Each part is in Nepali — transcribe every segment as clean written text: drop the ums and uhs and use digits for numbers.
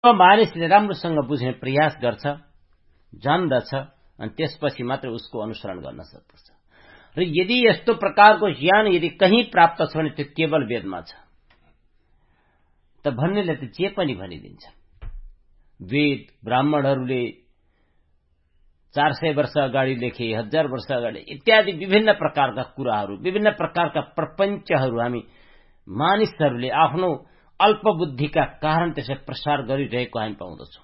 मानिसले राम्रोसँग बुझ्ने प्रयास गर्छ, जान्दछ, अनि त्यसपछि मात्र उसको अनुसरण गर्न सक्दछ। र यदि यस्तो प्रकारको ज्ञान यदि कहीं प्राप्त छ भने त्यो केवल वेदमा छ। त भन्नेले त जे पनि भनिदिन्छ। वेद ब्राह्मणहरूले 400 वर्ष अगाडि लेखे, 1000 वर्ष अगाडि इत्यादि विभिन्न प्रकारका कुराहरू, विभिन्न प्रकारका प्रपञ्चहरू हामी मानिसहरूले आफ्नो अल्पबुद्धिका कारण त्यसै प्रसार गरिरहेको हामी पाउँदछौँ।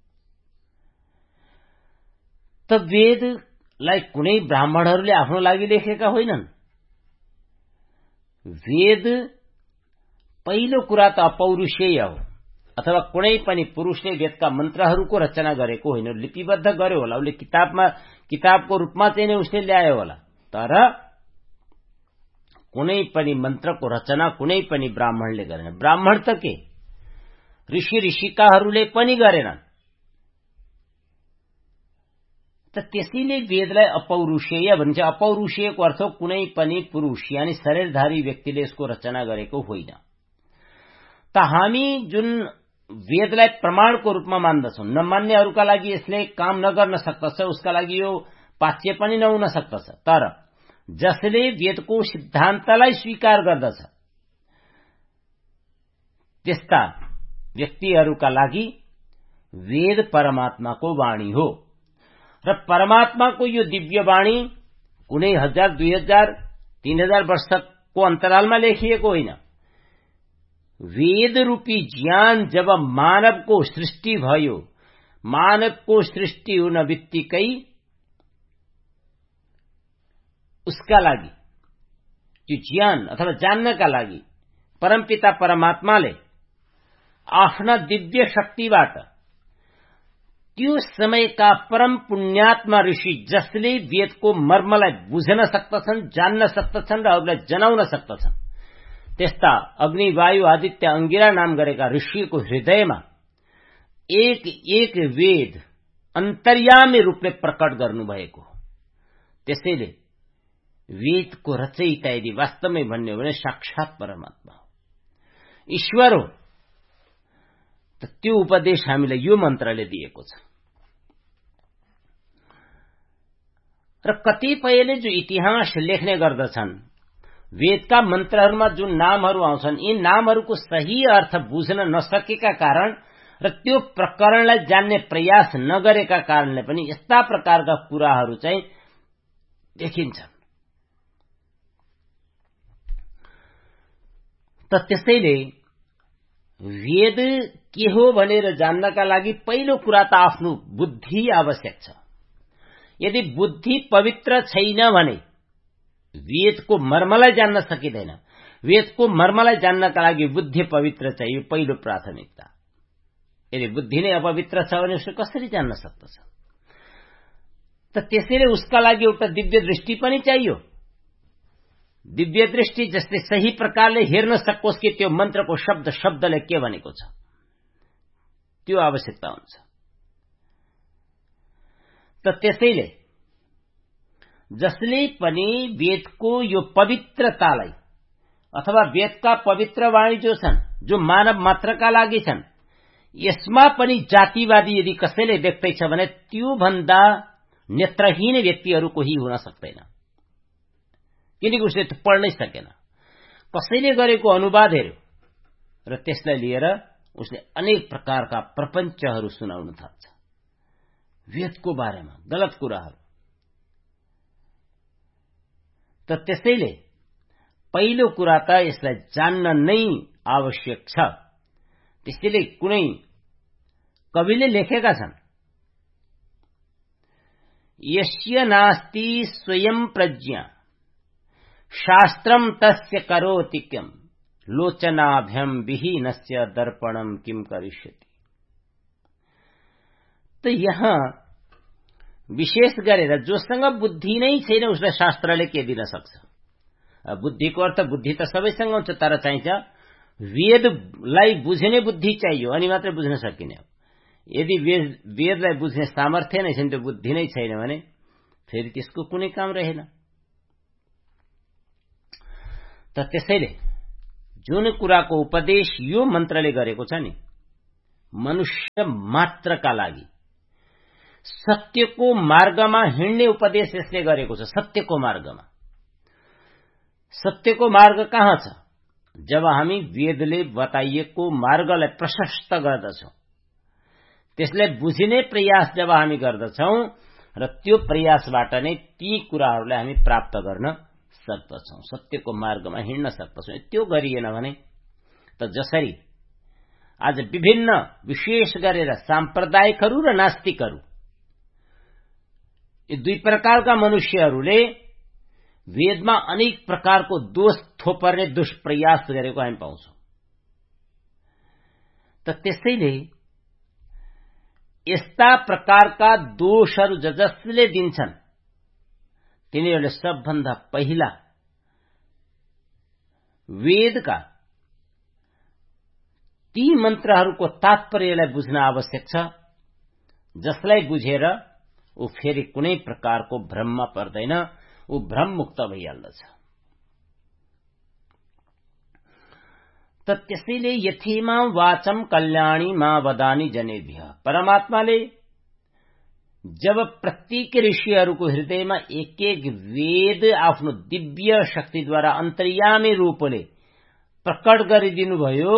त वेदलाई कुनै ब्राह्मणहरूले आफ्नो लागि लेखेका होइनन्। वेद पहिलो कुरा त अपौरुषेय हो, अथवा कुनै पनि पुरुषले वेदका मन्त्रहरूको रचना गरेको होइन। लिपिबद्ध गर्यो होला, उसले किताबको रूपमा चाहिँ नै उसले ल्यायो होला, तर कुनै पनि मन्त्रको रचना कुनै पनि ब्राह्मणले गरेन। ब्राह्मण त के, ऋषिकाहरूले पनि गरेनन्। त त्यसैले वेदलाई अपौरुषेय भन्छ। अपौरुषेयको अर्थ कुनै पनि पुरुष यानी शरीरधारी व्यक्तिले यसको रचना गरेको होइन। त हामी जुन वेदलाई प्रमाणको रूपमा मान्दछौँ, नमान्नेहरूका लागि यसले काम नगर्न सक्दछ, उसका लागि यो पाच्य पनि नहुन सक्दछ। तर जसले वेदको सिद्धान्तलाई स्वीकार गर्दछ त्यस्ता व्यक्तिहरूका लागि वेद परमात्माको वाणी हो। र परमात्माको यो दिव्य वाणी कुनै 1000, 2000, 3000 वर्षको अन्तरालमा लेखिएको होइन। वेद रूपी ज्ञान जब मानवको सृष्टि भयो, मानवको सृष्टि हुन बित्तिकै उसका लागि त्यो ज्ञान अथवा जान्नका लागि परमपिता परमात्माले आफ्ना दिव्य शक्तिबाट त्यो समयका परम पुण्यात्मा ऋषि जसले वेदको मर्मलाई बुझ्न सक्दछन्, जान्न सक्दछन् र अरूलाई जनाउन सक्दछन्, त्यस्ता अग्नि, वायु, आदित्य, अंगिरा नाम गरेका ऋषिको हृदयमा एक एक वेद अन्तर्यामी रूपले प्रकट गर्नुभएको हो। त्यसैले वेदको रचयिता यदि वास्तवमै भन्ने हो भने साक्षात परमात्मा हो, ईश्वर हो। त त्यो उपदेश हामीलाई यो मन्त्रले दिएको छ। र कतिपयले जो इतिहास लेख्ने गर्दछन्, वेदका मन्त्रहरूमा जुन नामहरू आउँछन्, यी नामहरूको सही अर्थ बुझ्न नसकेका कारण र त्यो प्रकरणलाई जान्ने प्रयास नगरेका कारणले पनि यस्ता प्रकारका कुराहरू चाहिँ देखिन्छन्। त त्यसैले वेद के हो भनेर जान्नका लागि पहिलो कुरा त आफ्नो बुद्धि आवश्यक छ। यदि बुद्धि पवित्र छैन भने वेदको मर्मलाई जान्न सकिँदैन। वेदको मर्मलाई जान्नका लागि बुद्धि पवित्र चाहियो, पहिलो प्राथमिकता। यदि बुद्धि नै अपवित्र छ भने उसले कसरी जान्न सक्दछ? त त्यसैले उसका लागि एउटा दिव्य दृष्टि पनि चाहियो। दिव्य दृष्टि जसले सही प्रकारले हेर्न सकोस् कि त्यो मन्त्रको शब्दले के भनेको छ, त्यो आवश्यकता हुन्छ। त त्यसैले जसले पनि वेदको यो पवित्रतालाई अथवा वेदका पवित्र वाणी जो छन्, जो मानव मात्रका लागि छन्, यसमा पनि जातिवादी यदि कसैले देख्दैछ भने त्यो भन्दा नेत्रहीन व्यक्तिहरू कोही हुन सक्दैन। किनकि उसले त पढ्नै सकेन। कसैले गरेको अनुवाद हेर्यो र त्यसलाई लिएर उसले अनेक प्रकारका प्रपञ्चहरू सुनाउन थाल्छ, वेदको बारेमा गलत कुराहरू। त त्यसैले पहिलो कुरा त यसलाई जान्न नै आवश्यक छ। त्यसैले कुनै कविले लेखेका छन्, यस्य नास्ति स्वयं प्रज्ञा शास्त्रम तस्य करोति किम लोचनाभ्यम विहीनस्य दर्पणम किम करिष्यति। त यहाँ विशेष गरेर जोसँग बुद्धि नै छैन उसलाई शास्त्रले के दिन सक्छ? बुद्धिको अर्थ बुद्धि त सबैसँग हुन्छ, तर चाहिन्छ वेदलाई बुझ्ने बुद्धि चाहियो, अनि मात्रै बुझ्न सकिने हो। यदि वेदलाई बुझ्ने सामर्थ्य नै छैन, त्यो बुद्धि नै छैन भने फेरि त्यसको कुनै काम रहेन। त त्यसैले जुन कुराको उपदेश यो मन्त्रले गरेको छ नि, मनुष्य मात्रका लागि सत्यको मार्गमा हिँड्ने उपदेश यसले गरेको छ। सत्यको मार्गमा, सत्यको मार्ग कहाँ छ? जब हामी वेदले बताइएको मार्गलाई प्रशस्त गर्दछौं, त्यसलाई बुझिने प्रयास जब हामी गर्दछौं र त्यो प्रयासबाट नै ती कुराहरूलाई हामी प्राप्त गर्न सक्दछौं, सत्यको मार्गमा हिँड्न सक्दछौं। त्यो गरिएन भने त जसरी आज विभिन्न विशेष गरेर सांप्रदायिकहरू र नास्तिकहरू, यी दुई प्रकारका मनुष्यहरूले वेदमा अनेक प्रकारको दोष थोपर्ने दुष्प्रयास गरेको हामी पाउँछौं। त त्यसैले यस्ता प्रकारका दोषहरू जसले दिन्छन् तिनीहरूले सबभन्दा पहिला वेदका ती मन्त्रहरूको तात्पर्यलाई बुझ्न आवश्यक छ, जसलाई बुझेर ऊ फेरि कुनै प्रकारको भ्रममा पर्दैन, ऊ भ्रममुक्त भइहाल्दछ। त त्यसैले यथेमा वाचम कल्याणी मा वदानी जनेभ्य, परमात्माले जब प्रत्येक ऋषिहरूको हृदयमा एक एक वेद आफ्नो दिव्य शक्तिद्वारा अन्तर्यामी रूपले प्रकट गरिदिनुभयो,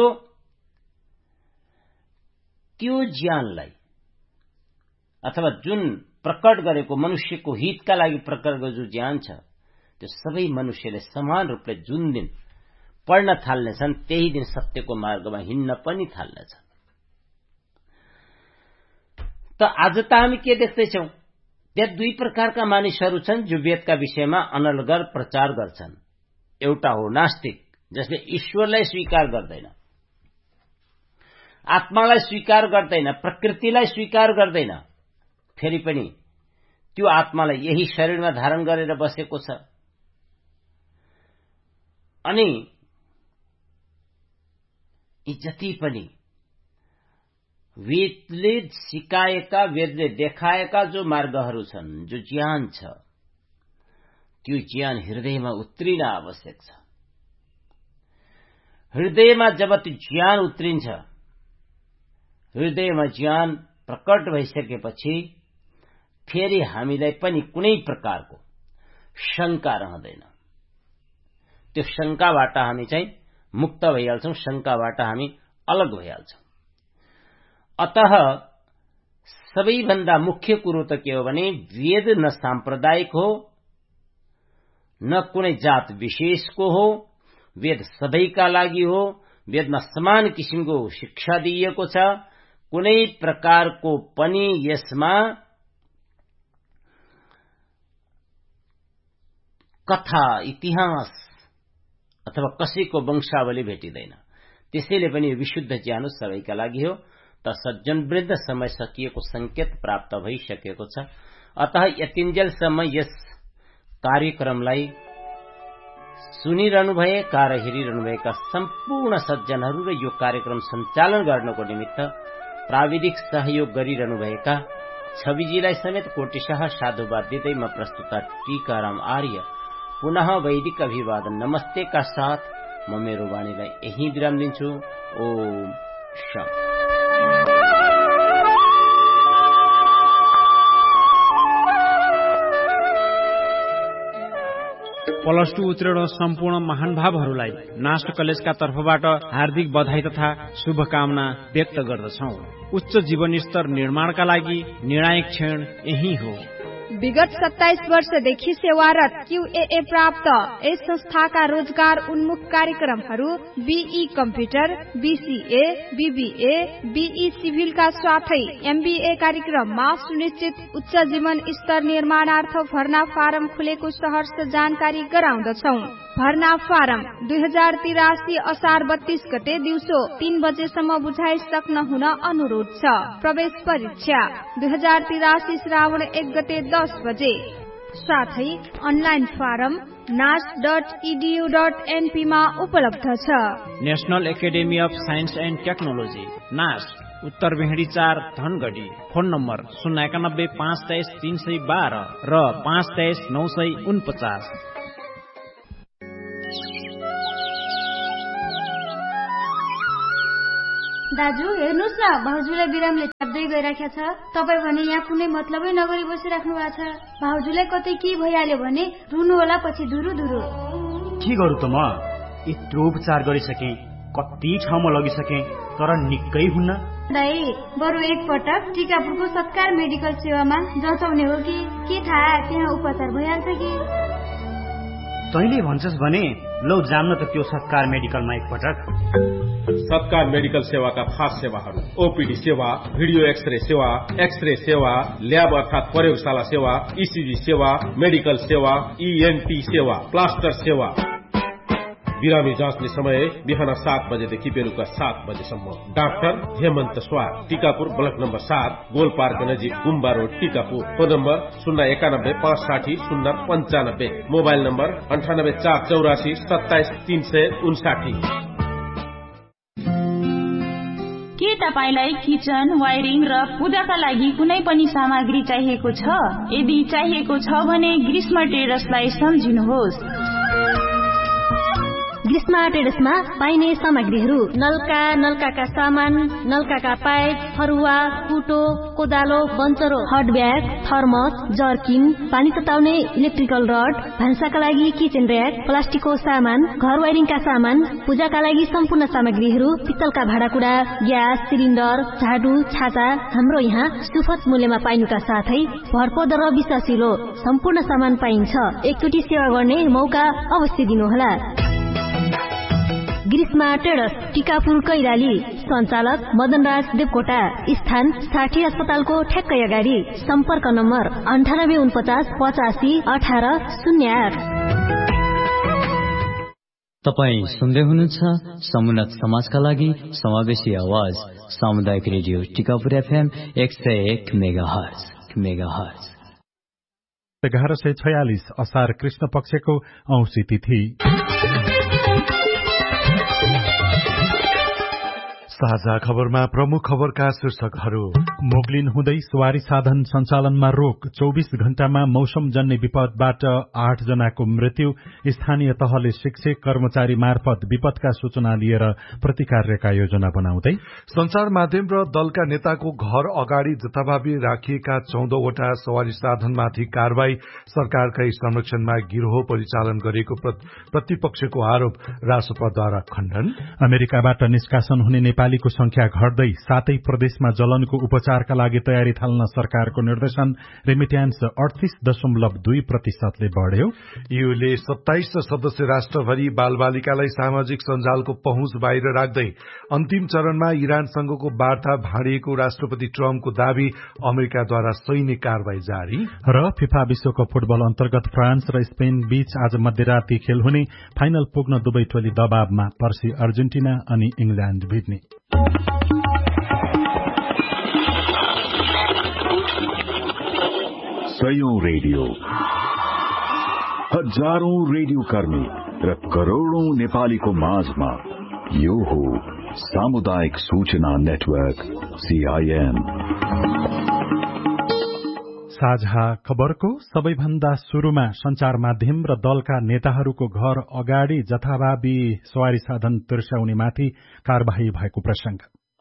त्यो ज्ञानलाई अथवा जुन प्रकट गरेको मनुष्यको हितका लागि प्रकट गरेको जो ज्ञान छ, त्यो सबै मनुष्यले समान रूपले जुन दिन पढ्न थाल्नेछन् त्यही दिन सत्यको मार्गमा हिँड्न पनि थाल्नेछन्। त आज त हामी के देख्दैछौं? त्यहाँ दुई प्रकारका मानिसहरू छन् जो वेदका विषयमा अनर्गल प्रचार गर्छन्। एउटा हो नास्तिक, जसले ईश्वरलाई स्वीकार गर्दैन, आत्मालाई स्वीकार गर्दैन, प्रकृतिलाई स्वीकार गर्दैन, फेरि पनि त्यो आत्मालाई यही शरीरमा धारण गरेर बसेको छ। अनि यी जति पनि वेदले सिकाएका, वेदले देखाएका जो मार्गहरू छन्, जो ज्ञान छ, त्यो ज्ञान हृदयमा उत्रिन आवश्यक छ। हृदयमा जब त्यो ज्ञान उत्रिन्छ, हृदयमा ज्ञान प्रकट भइसकेपछि फेरि हामीलाई पनि कुनै प्रकारको शंका रहँदैन। त्यो शंकाबाट हामी चाहिँ मुक्त भइहाल्छौं, शंकाबाट हामी अलग भइहाल्छौं। अतः सबैभन्दा मुख्य कुरो त के हो भने वेद न सांप्रदायिक हो, न कुनै जात विशेषको हो, वेद सबैका लागि हो। वेदमा समान किसिमको शिक्षा दिइएको छ। कुनै प्रकारको पनि यसमा कथा, इतिहास अथवा कसैको वंशावली भेटिँदैन। त्यसैले पनि विशुद्ध ज्ञान सबैका लागि हो। त सज्जन वृद्ध समय सकिएको संकेत प्राप्त भइसकेको छ। अतः यतिन्जेलसम्म यस कार्यक्रमलाई सुनिरहनु भएका र हेरिरहनु भएका सम्पूर्ण सज्जनहरू र यो कार्यक्रम सञ्चालन गर्नको निमित्त प्राविधिक सहयोग गरिरहनु भएका छविजीलाई समेत कोटिशः साधुवाद दिँदै म प्रस्तुता टीकाराम आर्य पुनः वैदिक अभिवादन नमस्ते का साथ म मेरो वाणीलाई यही विराम दिन्छु। ओम शान्ति। प्लस 2 उत्तीर्ण सम्पूर्ण महानुभावहरूलाई नास्ट कलेजका तर्फबाट हार्दिक बधाई तथा शुभकामना व्यक्त गर्दछौं। उच्च जीवन स्तर निर्माणका लागि निर्णायक क्षण यही हो। विगत 27 वर्षदेखि सेवारत QAA प्राप्त यस संस्थाका रोजगार उन्मुख कार्यक्रमहरू BE computer, BCA, BBA, BE सिभिलका साथै MBA कार्यक्रममा सुनिश्चित उच्च जीवन स्तर निर्माणार्थ भर्ना फारम खुलेको सहर्ष जानकारी गराउँदछौं। भर्ना फारम 2083 असार 32 गते दिउँसो 3 बजेसम्म बुझाइसक्न हुन अनुरोध छ। प्रवेश परीक्षा 2083 श्रावण 1 गते 10 बजे। साथै अनलाइन फारम nas.edu.np मा उपलब्ध छ। National academy of science and technology नास, उत्तर भेडी 4 धनगढी। फोन नम्बर 091 523 312 र 523 949। दाजु हेर्नुस् न, भाउजूलाई बिरामले च्याप्दै गइराखेको छ। तपाईँ भने यहाँ कुनै मतलबै नगरी बसिराख्नु भएको छ। भाउजूलाई कतै के भइहाल्यो भने रुनु होला पछि धुरु धुरु। के गरौँ त म? यत्रो उपचार गरिसके, कति ठाउँमा लगिसके, तर निकै हुन्न। दाइ बरु एकपटक टिकापुरको सत्कार मेडिकल सेवामा जचाउने हो कि के थाहा त्यहाँ उपचार भइहाल्छ कि। तैँले भन्छस् भने लौ जान्न त त्यो सत्कार मेडिकलमा एकपटक। सत्कार मेडिकल सेवाका खास सेवाहरू: ओपीडी सेवा, भिडियो एक्सरे सेवा, ल्याब अर्थात प्रयोगशाला सेवा, ईसीजी सेवा, मेडिकल सेवा, ईएनटी सेवा, प्लास्टर सेवा। बिरामी जाँच्ने समय बिहान 7 बजेदेखि बेलुका 7 बजेसम्म। डाक्टर हेमन्त स्वार, Tikapur block number 7, goal park नजिक गुम्बा road, Tikapur. Phone number 091 560 095, mobile number 98 484 27 359। के तपाईलाई किचन, वायरिङ र पूजाका लागि कुनै पनि सामग्री चाहिएको छ? यदि चाहिएको छ भने ग्रीष्म ट्रेडर्सलाई सम्झिनुहोस्। ग्रीष्म ट्रेडर्समा पाइने सामग्रीहरू: नलका सामान, नलका पाइप, फरुवा, कुटो, कोदालो, बन्चरो, हट ब्याग, थर्मस, जर्किन, पानी तताउने इलेक्ट्रिकल रड, भान्साका लागि किचन र्याक, प्लास्टिकको सामान, घर वायरिङका सामान, पूजाका लागि सम्पूर्ण सामग्रीहरू, पित्तलका भाँडाकुँडा, ग्यास सिलिन्डर, झाडु, छाता हाम्रो यहाँ सुपथ मूल्यमा पाइनुका साथै भरपर्दो र विश्वासिलो सम्पूर्ण सामान पाइन्छ। एकचोटि सेवा गर्ने मौका अवश्य दिनुहोला। ग्रीष्म ट्रेडर्स, टीकापुर कैलाली। सञ्चालक मदनराज देवकोटा। स्थान साठी अस्पतालको ठ्याक्कै अगाडि। सम्पर्क नम्बर 9849 85 18 08। तपाई सुन्दै हुनुहुन्छ समुन्नत समाजका लागि समावेशी आवाज सामुदायिक रेडियो टीकापुर FM 101 मेगाहर्ज। 1146 असार कृष्ण पक्षको औँसी तिथि। साझा खबरमा प्रमुख खबरका शीर्षकहरू। मोगलिन हुँदै सवारी साधन सञ्चालनमा रोक। 24 घण्टामा मौसम जन्य विपदबाट 8 जनाको मृत्यु। स्थानीय तहले शिक्षक कर्मचारी मार्फत विपदका सूचना लिएर प्रतिकार्यका योजना बनाउँदै। संचार माध्यम र दलका नेताको घर अगाडि जथाभावी राखिएका 14 वटा सवारी साधनमाथि कारवाही। सरकारकै संरक्षणमा गिरोह परिचालन गरेको प्रतिपक्षको आरोप रासपाद्वारा खण्डन। अमेरिकाबाट निष्कासन हुने नेपालीको संख्या घट्दै 7 प्रदेशमा जलनको उपचारका लागि तयारी थाल्न सरकारको निर्देशन। रेमिट्यान्स 38.2% बढ्यो। यूले 27 सदस्य राष्ट्रभरि बालबालिकालाई सामाजिक सञ्जालको पहुँच बाहिर राख्दै अन्तिम चरणमा इरानसँगको वार्ता भाँडिएको राष्ट्रपति ट्रम्पको दावी। अमेरिकाद्वारा सैन्य कारवाही जारी। र फिफा विश्वकप फुटबल अन्तर्गत फ्रान्स र स्पेन बीच आज मध्यराती खेल हुने। फाइनल पुग्न दुवै टोली दबावमा। पर्सि अर्जेन्टिना अनि इंग्ल्याण्ड भिड्ने। सयौं रेडियो, हजारौं रेडियो कर्मी र करोड़ौं नेपालीको माझमा यो हो सामुदायिक सूचना नेटवर्क CIN। साझा खबरको सबैभन्दा शुरूमा संचार माध्यम र दलका नेताहरूको घर अगाडि जथाभावी सवारी साधन तिर्स्याउनेमाथि कारबाही भएको प्रसंग।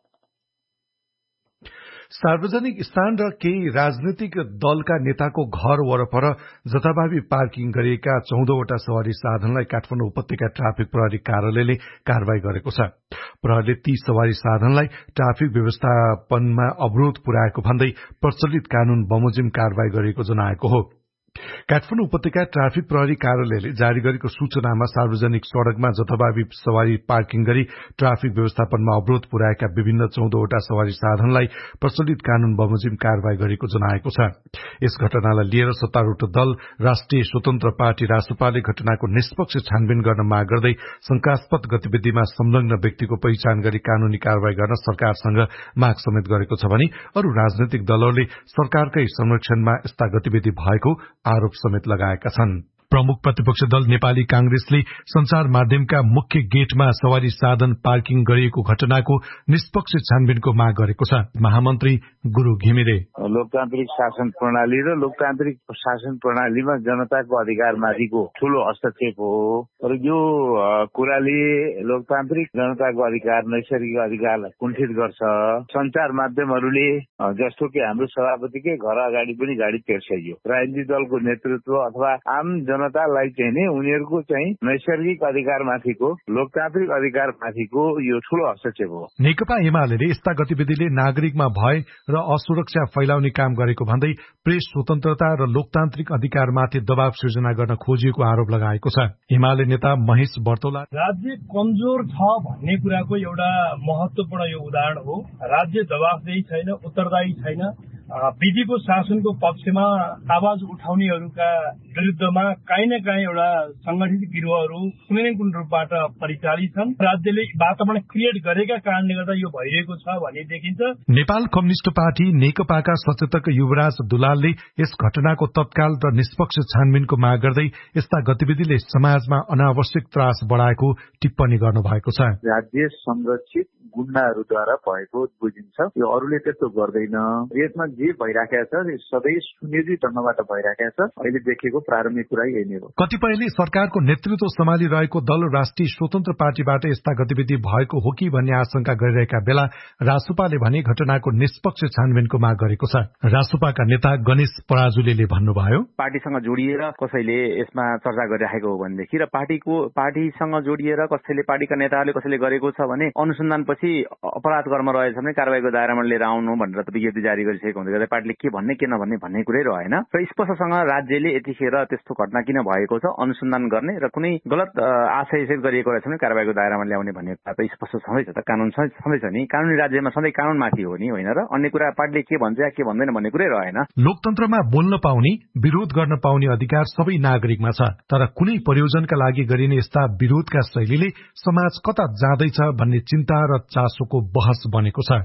सार्वजनिक स्थान र केही राजनीतिक दलका नेताको घर वरपर जथाभावी पार्किङ गरिएका 14 वटा सवारी साधनलाई काठमाडौँ उपत्यका ट्राफिक प्रहरी कार्यालयले कारवाही गरेको छ। प्रहरीले ती सवारी साधनलाई ट्राफिक व्यवस्थापनमा अवरोध पुर्याएको भन्दै प्रचलित कानून बमोजिम कारवाही गरेको जनाएको हो। काठमाडौँ उपत्यका ट्राफिक प्रहरी कार्यालयले जारी गरेको सूचनामा सार्वजनिक सड़कमा जथाभावी सवारी पार्किङ गरी ट्राफिक व्यवस्थापनमा अवरोध पुर्याएका विभिन्न 14 वटा सवारी साधनलाई प्रचलित कानून बमोजिम कारवाही गरेको जनाएको छ। यस घटनालाई लिएर सत्तारूढ़ दल राष्ट्रिय स्वतन्त्र पार्टी रासपाले घटनाको निष्पक्ष छानबिन गर्न माग गर्दै शंकास्पद गतिविधिमा संलग्न व्यक्तिको पहिचान गरी कानूनी कारवाही गर्न सरकारसँग माग समेत गरेको छ भने अरू राजनैतिक दलहरूले सरकारकै संरक्षणमा यस्ता गतिविधि भएको आरोप समेत लगाएका छन्। प्रमुख प्रतिपक्ष दल नेपाली कांग्रेसले संचार माध्यमका मुख्य गेटमा सवारी साधन पार्किङ गरिएको घटनाको निष्पक्ष छानबिनको माग गरेको छ। महामन्त्री गुरु घिमिरे। लोकतान्त्रिक शासन प्रणाली र लोकतान्त्रिक शासन प्रणालीमा जनताको अधिकारमाथिको ठूलो हस्तक्षेप हो र यो कुराले लोकतान्त्रिक जनताको अधिकार नैसर्गिक अधिकारलाई कुण्ठित गर्छ। सञ्चार माध्यमहरूले जस्तो कि हाम्रो सभापतिकै घर अगाडि पनि गाडी तेर्स्याइयो। राजनीतिक दलको नेतृत्व अथवा आम जनतालाई चाहिँ नि उनीहरूको चाहिँ नैसर्गिक अधिकारमाथिको लोकतान्त्रिक अधिकारमाथिको यो ठूलो हस्तक्षेप हो। नेकपा एमाले यस्ता गतिविधिले नागरिकमा भय र असुरक्षा फैलाउने काम गरेको भन्दै प्रेस स्वतन्त्रता र लोकतान्त्रिक अधिकारमाथि दबाव सृजना गर्न खोजिएको आरोप लगाएको छ। एमाले नेता महेश बर्तौला राज्य कमजोर छ भन्ने कुराको एउटा महत्वपूर्ण यो उदाहरण हो। राज्य जवाफदेही छैन, उत्तरदायी छैन। विधिको शासनको पक्षमा आवाज उठाउनेहरूका विरुद्धमा काहीँ न काहीँ एउटा संगठित गिरोहहरू कुनै न कुनै रूपबाट परिचालित छन्। राज्यले वातावरण क्रिएट गरेका कारणले गर्दा यो भइरहेको छ भन्ने देखिन्छ। नेपाल कम्युनिष्ट पार्टी नेकपाका सचेतक युवराज दुलालले यस घटनाको तत्काल र निष्पक्ष छानबिनको माग गर्दै यस्ता गतिविधिले समाजमा अनावश्यक त्रास बढाएको टिप्पणी गर्नुभएको छ। राज्य संरक्षित गुण्डाहरूद्वारा भएको बुझिन्छ। यो अरूले त्यस्तो गर्दैन। यसमा जे भइराखेको छ सधैँ सुनियोजित ढङ्गबाट भइराखेको छ। अहिले देखेको प्रारम्भिक कुरा यही नै हो। कतिपयले सरकारको नेतृत्व सम्हालिरहेको दल राष्ट्रिय स्वतन्त्र पार्टीबाट यस्ता गतिविधि भएको हो कि भन्ने आशंका गरिरहेका बेला रासुपाले भने घटनाको निष्पक्ष छानबिनको माग गरेको छ। रासुपाका नेता गणेश पराजुलीले भन्नुभयो, पार्टीसँग जोडिएर कसैले यसमा चर्चा गरिराखेको हो भनेदेखि र पार्टीसँग जोडिएर कसैले पार्टीका नेताहरूले कसैले गरेको छ भने अनुसन्धानपछि अपराध कर्म रहेछ भने कारबाहीको दायरामा लिएर आउनु भनेर त विज्ञप्ति जारी गरिसकेको हुँदै गर्दा पार्टीले के भन्ने के नभन्ने भन्ने कुरै रहेन र स्पष्टसँग राज्यले यतिखेर त्यस्तो घटना किन भएको छ अनुसन्धान गर्ने र कुनै गलत आशयसित गरिएको रहेछ भने कारबाहीको दायरामा ल्याउने भन्ने कुरा त स्पष्ट छँदैछ। त कानून छँदैछ नि। कानूनी राज्यमा सधैँ कानूनमाथि हो नि, होइन र अन्य कुरा पार्टीले के भन्छ या के भन्दैन भन्ने कुरै रहेन। लोकतन्त्रमा बोल्न पाउने, विरोध गर्न पाउने अधिकार सबै नागरिकमा छ, तर कुनै प्रयोजनका लागि गरिने यस्ता विरोधका शैलीले समाज कता जाँदैछ भन्ने चिन्ता र चासोको बहस बनेको छ।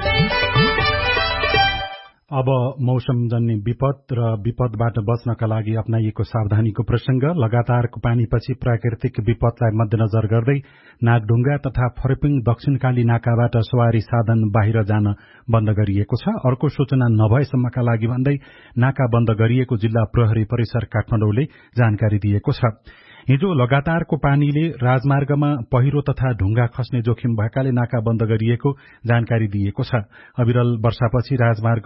अब मौसमजन्य विपद र विपदबाट बच्नका लागि अपनाइएको सावधानीको प्रसंग। लगातारको पानीपछि प्राकृतिक विपदलाई मध्यनजर गर्दै नागढुङ्गा तथा फरेपिङ दक्षिणकाली नाकाबाट सवारी साधन बाहिर जान बन्द गरिएको छ। अर्को सूचना नभएसम्मका लागि भन्दै नाका बन्द गरिएको जिल्ला प्रहरी परिसर काठमाडौँले जानकारी दिएको छ। हिजो लगातारको पानीले राजमार्गमा पहिरो तथा ढुङ्गा खस्ने जोखिम भएकाले नाका बन्द गरिएको जानकारी दिएको छ। अविरल वर्षापछि राजमार्ग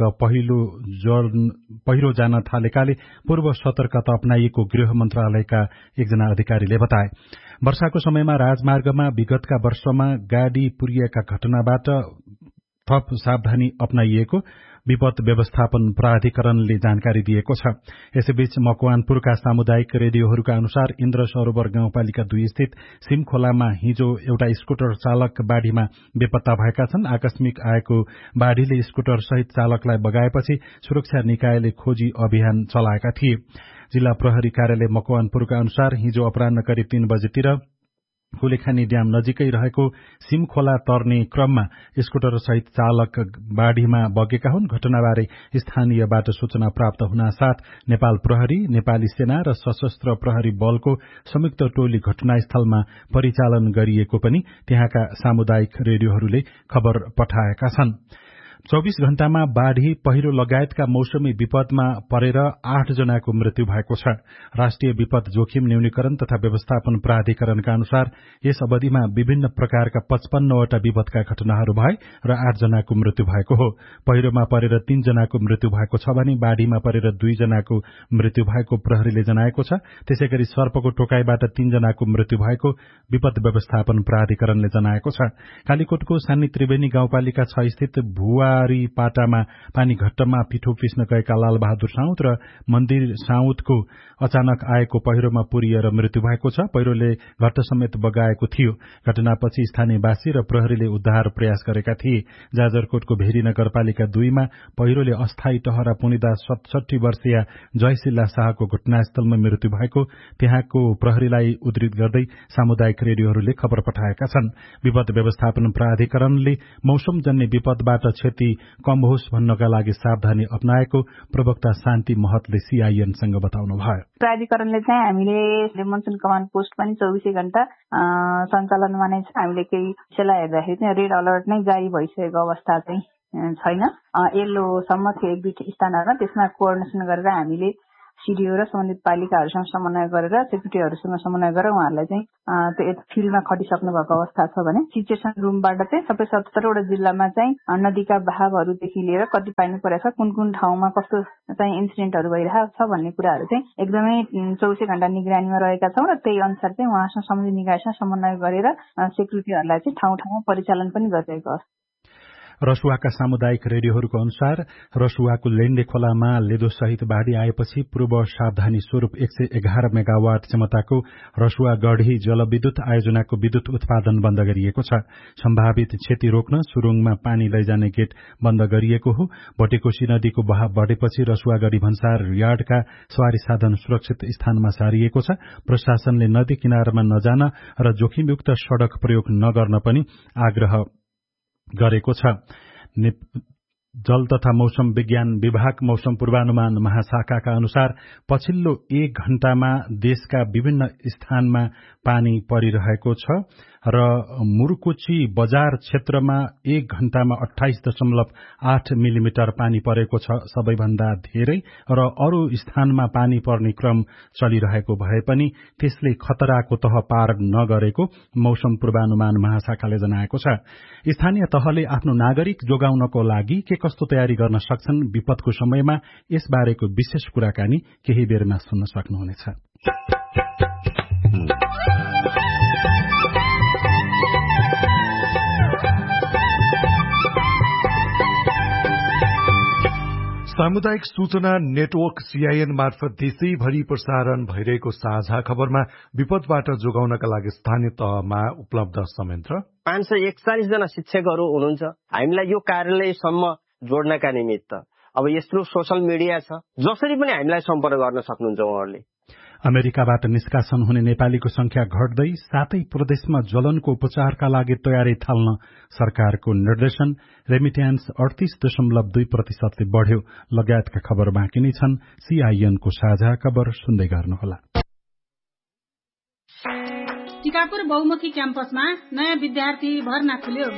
पहिरो जान थालेकाले पूर्व सतर्कता अपनाइएको गृह मन्त्रालयका एकजना अधिकारीले बताए। वर्षाको समयमा राजमार्गमा विगतका वर्षमा गाडी पुरिएका घटनाबाट थप सावधानी अपनाइएको विपद व्यवस्थापन प्राधिकरणले जानकारी दिएको छ। यसैबीच मकवानपुरका सामुदायिक रेडियोहरूका अनुसार इन्द्र सरोवर गाउँपालिका 2 स्थित सिमखोलामा हिजो एउटा स्कुटर चालक बाढ़ीमा बेपत्ता भएका छन्। आकस्मिक आएको बाढ़ीले स्कुटर सहित चालकलाई बगाएपछि सुरक्षा निकायले खोजी अभियान चलाएका थिए। जिल्ला प्रहरी कार्यालय मकवानपुरका अनुसार हिजो अपराह्न करिब 3 बजेतिर कुलेखानी ड्याम नजिकै रहेको सिमखोला तर्ने क्रममा स्कुटर सहित चालक बाढ़ीमा बगेका हुन्। घटनाबारे स्थानीयबाट सूचना प्राप्त हुनासाथ नेपाल प्रहरी, नेपाली सेना र सशस्त्र प्रहरी बलको संयुक्त टोली घटनास्थलमा परिचालन गरिएको पनि त्यहाँका सामुदायिक रेडियोहरूले खबर पठाएका छन्। 24 घण्टामा बाढ़ी पहिरो लगायतका मौसमी विपदमा परेर 8 जनाको मृत्यु भएको छ। राष्ट्रिय विपद जोखिम न्यूनीकरण तथा व्यवस्थापन प्राधिकरणका अनुसार यस अवधिमा विभिन्न प्रकारका 55 वटा विपदका घटनाहरू भए र 8 जनाको मृत्यु भएको हो। पहिरोमा परेर 3 जनाको मृत्यु भएको छ भने बाढ़ीमा परेर 2 जनाको मृत्यु भएको प्रहरीले जनाएको छ। त्यसैगरी सर्पको टोकाईबाट 3 जनाको मृत्यु भएको विपद व्यवस्थापन प्राधिकरणले जनाएको छ। कालीकोटको सानी त्रिवेणी गाउँपालिका 6 स्थित भुवा पाटामा पानी घट्टमा पिठो पिस्न गएका लालबहादुर साउद र मन्दिर साउदको अचानक आएको पहिरोमा पुरिएर मृत्यु भएको छ। पहिरोले घट्ट समेत बगाएको थियो। घटनापछि स्थानीयवासी र प्रहरीले उद्धार प्रयास गरेका थिए। जाजरकोटको भेरी नगरपालिका 2 मा पहिरोले अस्थायी टहरा पुनिदा 67 वर्षीय जयशिला शाहको घटनास्थलमा मृत्यु भएको त्यहाँको प्रहरीलाई उद्धृत गर्दै सामुदायिक रेडियोहरूले खबर पठाएका छन्। विपद व्यवस्थापन प्राधिकरणले मौसमजन्य विपदबाट क्षति कम होस् भन्नका लागि सावधानी अपनाएको प्रवक्ता शान्ति महतले सीआईएनसँग बताउनुभयो। प्राधिकरणले चाहिँ हामीले मनसुन कमान्ड पोस्ट पनि 24 घण्टा सञ्चालनमा नै हामीले केही सेला हेर्दाखेरि चाहिँ रेड अलर्ट नै जारी भइसकेको अवस्था चाहिँ छैन। येल्लोसम्म थियो एक दुई स्थानहरूमा, त्यसमा कोअर्डिनेसन गरेर हामीले सिडिओ र सम्बन्धित पालिकाहरूसँग समन्वय गरेर सेक्रेटरीहरूसँग समन्वय गरेर उहाँहरूलाई चाहिँ त्यो फिल्डमा खटिसक्नु भएको अवस्था छ भने सिचुएसन रुमबाट चाहिँ सबै 77वटा जिल्लामा चाहिँ नदीका बहावहरूदेखि लिएर कति पानी परेको छ, कुन कुन ठाउँमा कस्तो चाहिँ इन्सिडेन्टहरू भइरहेको छ भन्ने कुराहरू चाहिँ एकदमै 24 घण्टा निगरानीमा रहेका छौँ र त्यही अनुसार चाहिँ उहाँसँग सम्बन्धित निकायसँग समन्वय गरेर सेक्युरिटीहरूलाई चाहिँ ठाउँ ठाउँमा परिचालन पनि गरिरहेको छ। रसुवाका सामुदायिक रेडियोहरूको अनुसार रसुवाको लेण्डे खोलामा लेदोसहित बाढ़ी आएपछि पूर्व सावधानी स्वरूप 111 मेगावाट क्षमताको रसुवा गढी जलविद्युत आयोजनाको विद्युत उत्पादन बन्द गरिएको छ। सम्भावित क्षति रोक्न सुरुङमा पानी लैजाने गेट बन्द गरिएको हो। भटेकोशी नदीको बहाव बढेपछि रसुवागढी भन्सार यार्डका सवारी साधन सुरक्षित स्थानमा सारिएको छ। प्रशासनले नदी किनारमा नजान र जोखिमयुक्त सड़क प्रयोग नगर्न पनि आग्रह गरेको छ। जल तथा मौसम विज्ञान विभाग मौसम पूर्वानुमान महाशाखाका अनुसार पछिल्लो 1 घण्टामा देशका विभिन्न स्थानमा पानी परिरहेको छ र मुरुकोची बजार क्षेत्रमा 1 घण्टामा 28.8 मिलिमिटर पानी परेको छ। सबैभन्दा धेरै र अरू स्थानमा पानी पर्ने क्रम चलिरहेको भए पनि त्यसले खतराको तह पार नगरेको मौसम पूर्वानुमान महाशाखाले जनाएको छ। स्थानीय तहले आफ्नो नागरिक जोगाउनको लागि के कस्तो तयारी गर्न सक्छन्, विपदको समयमा यसबारेको विशेष कुराकानी केही बेरमा सुन्न सक्नुहुनेछ। सामुदायिक सूचना नेटवर्क CIN मार्फत देशैभरि प्रसारण भइरहेको साझा खबरमा विपदबाट जोगाउनका लागि स्थानीय तहमा उपलब्ध संयन्त्र 541 जना शिक्षकहरू हुनुहुन्छ। हामीलाई यो कार्यालयसम्म जोड्नका निमित्त अब यस्तो सोशल मिडिया छ, जसरी पनि हामीलाई सम्पर्क गर्न सक्नुहुन्छ उहाँहरूले। अमेरिकाबाट निष्कासन हुने नेपालीको संख्या घट्दै 7 प्रदेशमा ज्वलनको उपचारका लागि तयारी थाल्न सरकारको निर्देशन। रेमिट्यान्स 38.2% बढ्यो लगायतका खबर बाँकी नै छन्। CIN को साझा खबर सुन्दै गर्नुहोला। टिकापुर बहुमुखी क्याम्पसमा नयाँ विद्यार्थी भर्ना खुल्यो।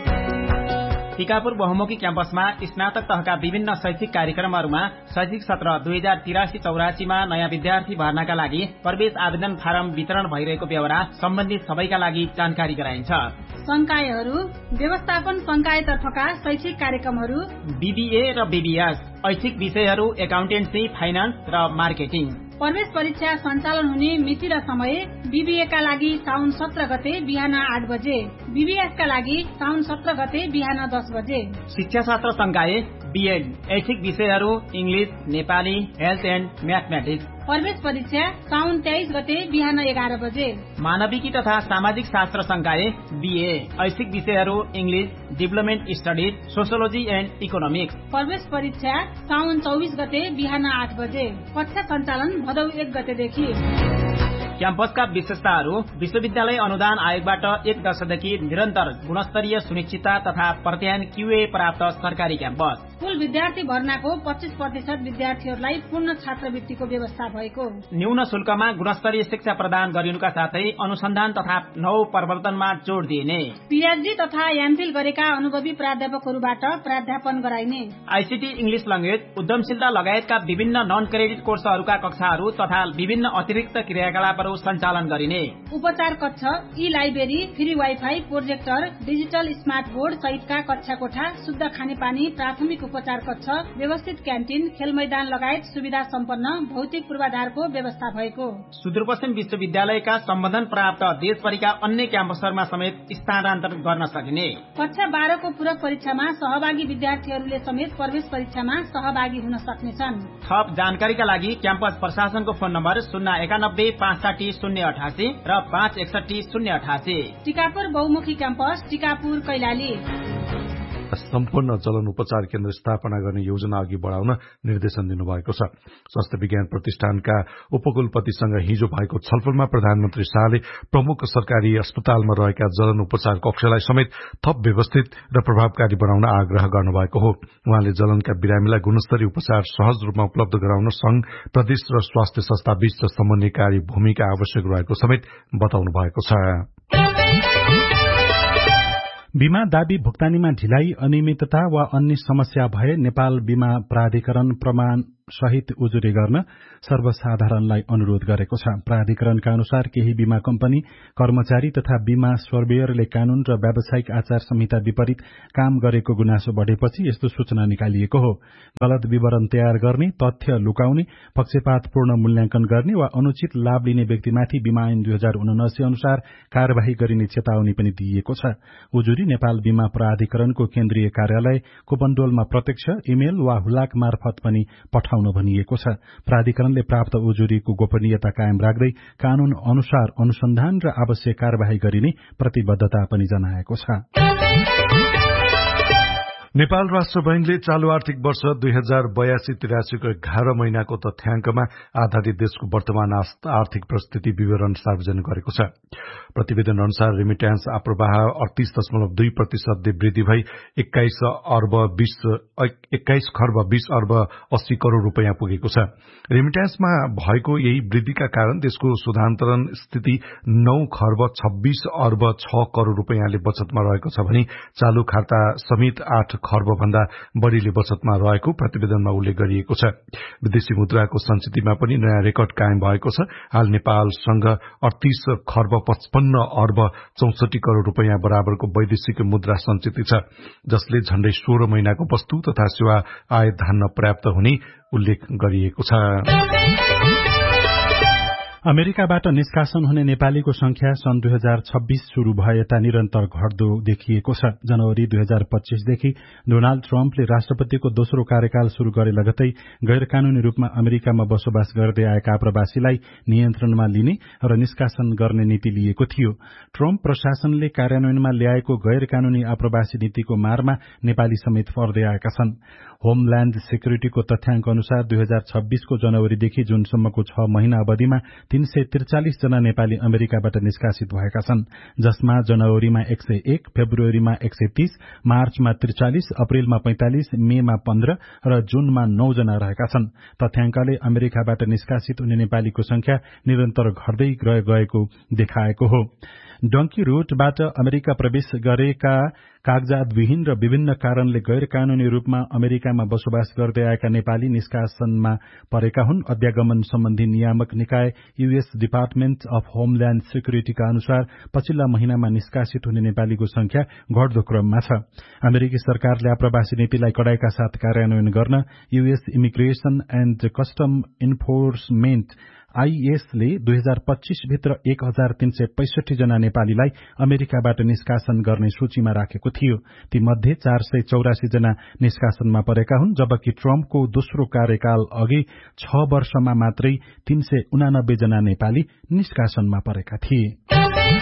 टिकापुर बहुमुखी क्याम्पसमा स्नातक तहका विभिन्न शैक्षिक कार्यक्रमहरूमा शैक्षिक सत्र 2083-84 मा नयाँ विद्यार्थी भर्नाका लागि प्रवेश आवेदन फारम वितरण भइरहेको बेहोरा सम्बन्धित सबैका लागि जानकारी गराइन्छ। संकायहरू व्यवस्थापन संकायतर्फका शैक्षिक कार्यक्रमहरू BBA र BBS, ऐच्छिक विषयहरू एकाउन्टेन्सी, फाइनान्स र मार्केटिङ। प्रवेश परीक्षा सञ्चालन हुने मिति र समय BBA का लागि साउन 17 गते बिहान 8 बजे, BBS का लागि साउन 17 गते बिहान 10 बजे। शिक्षाशास्त्र संकाय BEd, ऐच्छिक विषयहरू English, Nepali, health and mathematics. प्रवेश परीक्षा साउन 23 गते बिहान 11 बजे। मानविकी तथा सामाजिक शास्त्र संकाय BA, ऐच्छिक विषयहरू English, development studies, sociology and economics. प्रवेश परीक्षा साउन 24 गते बिहान 8 बजे। कक्षा सञ्चालन भदौ 1 गतेदेखि। क्याम्पसका विशेषताहरू विश्वविद्यालय अनुदान आयोगबाट 1 वर्षदेखि निरन्तर गुणस्तरीय सुनिश्चितता तथा प्रत्यायन QA प्राप्त सरकारी क्याम्पस। कुल विद्यार्थी भर्नाको 25% विद्यार्थीहरूलाई पूर्ण छात्रवृत्तिको व्यवस्था भएको। न्यून शुल्कमा गुणस्तरीय शिक्षा प्रदान गरिनुका साथै अनुसन्धान तथा नवप्रवर्तनमा जोड़ दिइने। PhD तथा एमफिल गरेका अनुभवी प्राध्यापकहरूबाट प्राध्यापन गराइने। ICT इंग्लिश ल्याङ्ग्वेज, उद्यमशीलता लगायतका विभिन्न नन क्रेडिट कोर्सहरूका कक्षाहरू तथा विभिन्न अतिरिक्त क्रियाकलापहरू सञ्चालन गरिने। उपचार कक्ष, e-library, free wifi, projector, digital smart board सहितका कक्षा कोठा, शुद्ध खानेपानी, प्राथमिक उपचार कक्ष, व्यवस्थित क्यान्टिन, खेल मैदान लगायत सुविधा सम्पन्न भौतिक पूर्वाधारको व्यवस्था भएको। सुदूरपश्चिम विश्वविद्यालयका सम्बन्धन प्राप्त देशभरिका अन्य क्याम्पसहरूमा समेत स्थानान्तरण गर्न सकिने। कक्षा 12 को पूरक परीक्षामा सहभागी विद्यार्थीहरूले समेत प्रवेश परीक्षामा सहभागी हुन सक्नेछन्। थप जानकारीका लागि क्याम्पस प्रशासनको फोन नम्बर 091 560 088 र 561 088। टिकापुर बहुमुखी क्याम्पस, टिकापुर, कैलाली। सम्पूर्ण जलन उपचार केन्द्र स्थापना गर्ने योजना अघि बढाउन निर्देशन दिनुभएको छ। स्वास्थ्य विज्ञान प्रतिष्ठानका उपकुलपतिसँग हिजो भएको छलफलमा प्रधानमन्त्री शाहले प्रमुख सरकारी अस्पतालमा रहेका जलन उपचार कक्षलाई समेत थप व्यवस्थित र प्रभावकारी बनाउन आग्रह गर्नुभएको हो। उहाँले जलनका बिरामीलाई गुणस्तरीय उपचार सहज रूपमा उपलब्ध गराउन संघ, प्रदेश र स्वास्थ्य संस्था बीच समन्वयकारी भूमिका आवश्यक रहेको समेत बताउनु भएको छ। बीमा दावी भुक्तानीमा ढिलाइ, अनियमितता वा अन्य समस्या भए नेपाल बीमा प्राधिकरण प्रमाण सहित उजुरी गर्न सर्वसाधारणलाई अनुरोध गरेको छ। प्राधिकरणका अनुसार केही बीमा कम्पनी, कर्मचारी तथा बीमा सर्वेयरले कानून र व्यावसायिक आचार संहिता विपरीत काम गरेको गुनासो बढ़ेपछि यस्तो सूचना निकालिएको हो। गलत विवरण तयार गर्ने, तथ्य लुकाउने, पक्षपातपूर्ण मूल्याङ्कन गर्ने वा अनुचित लाभ लिने व्यक्तिमाथि बीमा ऐन 2079 अनुसार कार्यवाही गरिने चेतावनी पनि दिइएको छ। उजुरी नेपाल बीमा प्राधिकरणको केन्द्रीय कार्यालय कोपनडोलमा प्रत्यक्ष, इमेल वा हुलाक मार्फत पनि पठाउन भनिएको छ। प्राधिकरणले प्राप्त उजुरीको गोपनीयता कायम राख्दै कानून अनुसार अनुसन्धान र आवश्यक कार्यवाही गरिने प्रतिबद्धता पनि जनाएको छ। नेपाल राष्ट्र बैंकले चालू आर्थिक वर्ष 2082-83 को 11 महिनाको तथ्याङ्कमा आधारित देशको वर्तमान आर्थिक परिस्थिति विवरण सार्वजनिक गरेको छ। प्रतिवेदन अनुसार रेमिट्यान्स आप्रवाह 38.2% वृद्धि भई 21 खर्ब 20 अर्ब 80 करोड़ रुपैयाँ पुगेको छ। रेमिट्यान्समा भएको यही वृद्धिका कारण देशको सुधान्तरण स्थिति 9 खर्ब 26 अर्ब 6 करोड़ रुपैयाँले बचतमा रहेको छ भने चालू खाता समेत 8 खर्ब भन्दा बढ़ीले बचतमा रहेको प्रतिवेदनमा उल्लेख गरिएको छ। विदेशी मुद्राको संचितिमा पनि नयाँ रेकर्ड कायम भएको छ। हाल नेपालसँग 38 खर्ब 55 अर्ब 64 करोड़ रुपैयाँ बराबरको वैदेशिक मुद्रा संचिति छ, जसले झण्डै 16 महिनाको वस्तु तथा सेवा आय धान्न पर्याप्त हुने उल्लेख गरिएको छ। अमेरिकाबाट निष्कासन हुने नेपालीको संख्या सन् 2026 शुरू भए यता निरन्तर घट्दो देखिएको छ। जनवरी 2025 देखि डोनाल्ड ट्रम्पले राष्ट्रपतिको दोस्रो कार्यकाल शुरू गरे लगतै गैर कानूनी रूपमा अमेरिकामा बसोबास गर्दै आएका आप्रवासीलाई नियन्त्रणमा लिने र निष्कासन गर्ने नीति लिएको थियो। ट्रम्प प्रशासनले कार्यान्वयनमा ल्याएको गैर कानूनी आप्रवासी नीतिको मारमा नेपाली समेत पर्दै आएका छन्। होमल्याण्ड सेक्युरिटीको तथ्याङ्क अनुसार 2026 को जनवरीदेखि जुनसम्मको 6 महिना अवधिमा 343 जना नेपाली अमेरिकाबाट निष्कासित भएका छन्, जसमा जनवरीमा 101, फेब्रुअरीमा 130, मार्चमा 43, अप्रेलमा 45, मेमा 15 र जूनमा 9 जना रहेका छन्। तथ्याङ्कले अमेरिकाबाट निष्कासित हुने नेपालीको संख्या निरन्तर घट्दै गएको देखाएको हो। डंकी रूटबाट अमेरिका प्रवेश गरेका कागजातविहीन र विभिन्न कारणले गैर कानूनी रूपमा अमेरिकामा बसोबास गर्दै आएका नेपाली निष्कासनमा परेका हुन्। अध्यागमन सम्बन्धी नियामक निकाय यूएस डिपार्टमेन्ट अफ होमल्याण्ड सेक्युरिटीका अनुसार पछिल्ला महिनामा निष्कासित हुने नेपालीको संख्या घट्दो क्रममा छ। अमेरिकी सरकारले आप्रवासी नीतिलाई कडाइका साथ कार्यान्वयन गर्न US immigration and custom enforcement आईएसले 2025 भित्र 1365 जना नेपालीलाई अमेरिकाबाट निष्कासन गर्ने सूचीमा राखेको थियो। ती मध्ये 484 जना निष्कासनमा परेका हुन्, जबकि ट्रम्पको दोस्रो कार्यकाल अघि 6 वर्षमा मात्रै 389 जना नेपाली निष्कासनमा परेका थिए।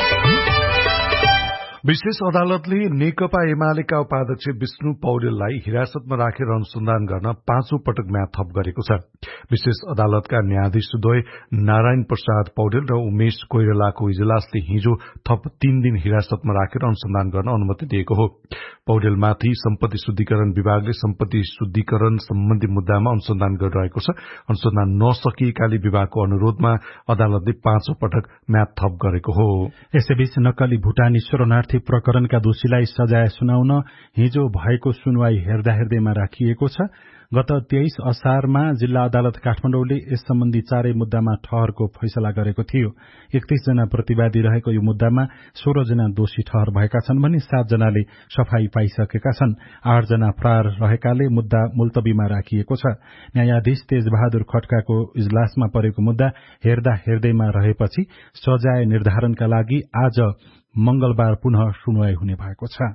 विशेष अदालतले नेकपा एमालेका उपाध्यक्ष विष्णु पौडेललाई हिरासतमा राखेर अनुसन्धान गर्न 5औं पटक म्याद थप गरेको छ। विशेष अदालतका न्यायाधीश द्वय नारायण प्रसाद पौडेल र उमेश कोइरालाको इजलासले हिजो थप 3 दिन हिरासतमा राखेर अनुसन्धान गर्न अनुमति दिएको हो। पौडेलमाथि सम्पत्ति शुद्धिकरण विभागले सम्पत्ति शुद्धिकरण सम्बन्धी मुद्दामा अनुसन्धान गरिरहेको छ। अनुसन्धान नसकिएकाले विभागको अनुरोधमा अदालतले 5औं पटक म्याद थप गरेको हो। यसैबीच नक्कली भुटानी शरणार्थी प्रकरणका दोषीलाई सजाय सुनाउन हिजो भएको सुनवाई हेर्दाहेर्दैमा राखिएको छ। गत 23 असारमा जिल्ला अदालत काठमाडौँले यस सम्बन्धी 4 मुद्दामा ठहरको फैसला गरेको थियो। 31 जना प्रतिवादी रहेको यो मुद्दामा 16 जना दोषी ठहर भएका छन् भने 7 जनाले सफाई पाइसकेका छन्। 8 जना फरार रहेकाले मुद्दा मुल्तबीमा राखिएको छ। न्यायाधीश तेजबहादुर खड्काको इजलासमा परेको मुद्दा हेर्दैमा रहेपछि सजाय निर्धारणका लागि आज मंगलबार पुनः सुनवाई हुने भएको छ।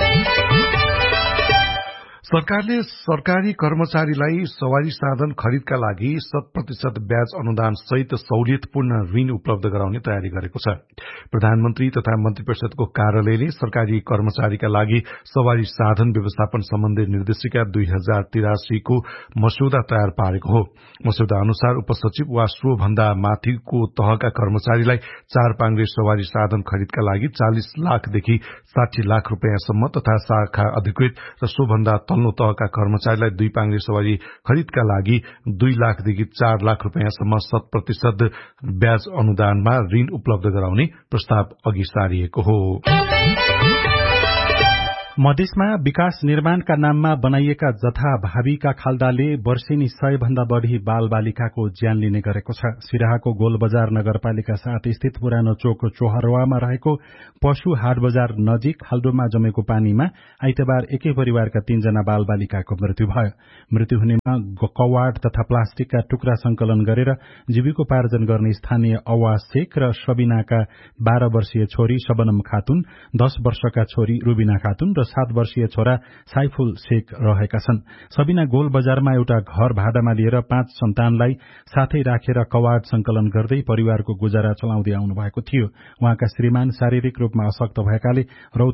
सरकारले सरकारी कर्मचारीलाई सवारी साधन खरिदका लागि 100% ब्याज अनुदान सहित सहुलियतपूर्ण ऋण उपलब्ध गराउने तयारी गरेको छ। प्रधानमन्त्री तथा मन्त्री परिषदको कार्यालयले सरकारी कर्मचारीका लागि सवारी साधन व्यवस्थापन सम्बन्धी निर्देशिका 2083 को मस्यौदा तयार पारेको हो। मस्यौदा अनुसार उपसचिव वा सो भन्दा माथिको तहका कर्मचारीलाई 4 पाङ्ग्रे सवारी साधन खरिदका लागि 40 लाखदेखि 60 लाख रुपैयाँसम्म तथा शाखा अधिकृत र सो भन्दा तल्लो तहका कर्मचारीलाई 2 पाङ्ग्रे सवारी खरिदका लागि 2 लाखदेखि 4 लाख रुपैयाँसम्म 100% ब्याज अनुदानमा ऋण उपलब्ध गराउने प्रस्ताव अघि सारिएको हो। मधेसमा विकास निर्माणका नाममा बनाइएका जथाभावीका खाल्डाले वर्षेनी 100 भन्दा बढ़ी बाल बालिकाको ज्यान लिने गरेको छ। सिराहाको गोलबजार नगरपालिका 7 स्थित पुरानो चोक चोहरवामा रहेको पशु हाट बजार नजिक खाल्डोमा जमेको पानीमा आइतबार एकै परिवारका 3 जना बाल बालिकाको मृत्यु भयो। मृत्यु हुनेमा कवाड तथा प्लास्टिकका टुक्रा संकलन गरेर जीविकोपार्जन गर्ने स्थानीय आवास शेख र सबिनाका 12 वर्षीय छोरी शबनम खातुन, 10 वर्षका छोरी रुबिना खातुन 7 वर्षीय छोरा साइफुल शेख रहेका छन्। सबिना गोल बजारमा एउटा घर भाडामा लिएर 5 सन्तानलाई साथै राखेर कवाड संकलन गर्दै परिवारको गुजारा चलाउँदै आउनु भएको थियो। उहाँका श्रीमान शारीरिक रूपमा अशक्त भएकाले